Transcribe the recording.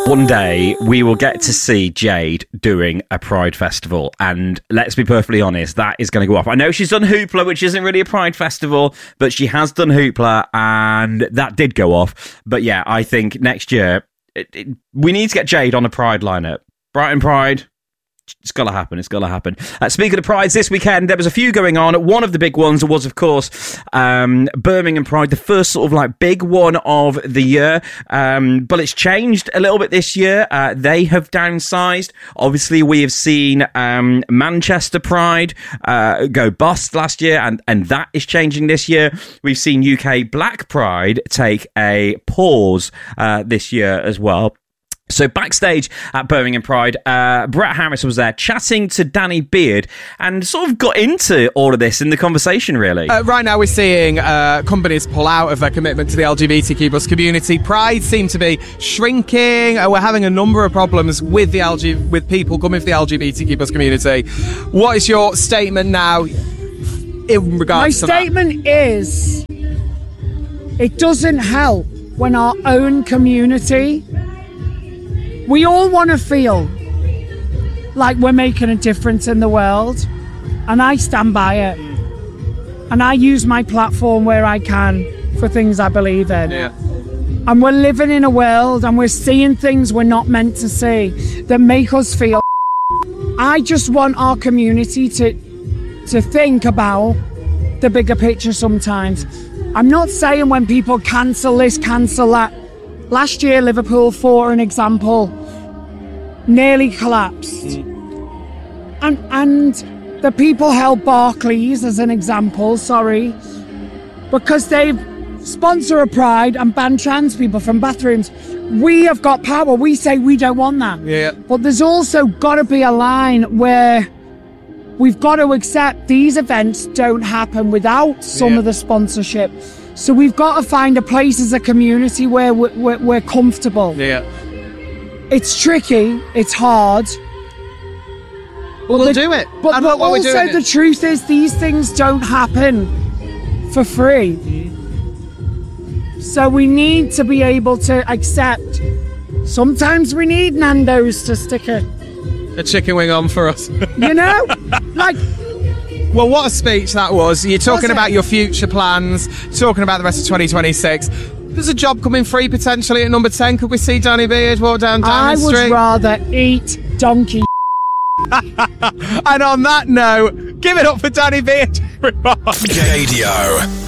One day we will get to see Jade doing a Pride festival, and let's be perfectly honest, that is going to go off. I know she's done Hoopla, which isn't really a Pride festival, but she has done Hoopla, and that did go off. But yeah, I think next year we need to get Jade on a Pride lineup. Brighton Pride. It's got to happen. It's got to happen. Speaking of Prides, this weekend there was a few going on. One of the big ones was, of course, Birmingham Pride, the first sort of like big one of the year. But it's changed a little bit this year. They have downsized. Obviously, we have seen Manchester Pride go bust last year, and that is changing this year. We've seen UK Black Pride take a pause this year as well. So backstage at Birmingham Pride, Brett Harris was there chatting to Danny Beard and sort of got into all of this in the conversation, really. Right now we're seeing companies pull out of their commitment to the LGBTQ plus community. Pride seem to be shrinking. We're having a number of problems with with people coming from the LGBTQ plus community. What is your statement now in regards to that? My statement is, it doesn't help when our own community... We all want to feel like we're making a difference in the world, and I stand by it. And I use my platform where I can for things I believe in. Yeah. And we're living in a world and we're seeing things we're not meant to see that make us feel. I just want our community to think about the bigger picture sometimes. I'm not saying when people cancel this, cancel that. Last year, Liverpool, for an example, nearly collapsed. And the people held Barclays as an example, because they've sponsored a Pride and banned trans people from bathrooms. We have got power. We say we don't want that. Yeah. But there's also got to be a line where we've got to accept these events don't happen without some of the sponsorship. So we've got to find a place as a community where we're comfortable. Yeah. It's tricky. It's hard. But we'll do it. But also the truth is these things don't happen for free. So we need to be able to accept. Sometimes we need Nando's to stick a chicken wing on for us. You know? Like... Well, what a speech that was. You're talking about your future plans, talking about the rest of 2026. There's a job coming free potentially at number 10. Could we see Danny Beard walk down Downing Street? I would rather eat donkey. And on that note, give it up for Danny Beard, everyone. Radio.